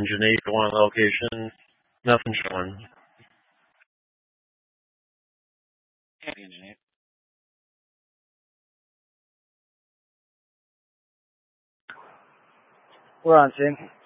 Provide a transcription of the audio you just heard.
Geneva one location. Nothing showing. Can't be in Geneva. We're on, Tim.